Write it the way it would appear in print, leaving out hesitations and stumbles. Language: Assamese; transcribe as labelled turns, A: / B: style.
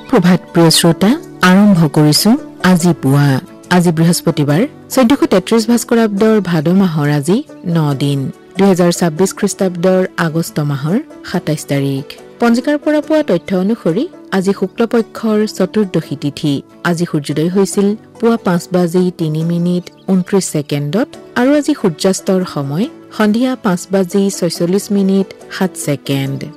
A: সুপ্ৰভাত প্ৰিয় শ্ৰোতা, আৰম্ভ কৰিছো আজি পুৱা। আজি বৃহস্পতিবাৰ 1433 ভাস্কৰাব্দৰ ভাদ মাহৰ আজি 9 দিন, 2026 খ্ৰীষ্টাব্দৰ আগষ্ট মাহৰ 27 তাৰিখ। পঞ্জিকাৰ পৰা পোৱা তথ্য অনুসৰি আজি শুক্লপক্ষৰ চতুৰ্দশী তিথি। আজি সূৰ্যোদয় হৈছিল পুৱা 5:03:29 আৰু আজি সূৰ্যাস্তৰ সময় সন্ধিয়া 5:46:07।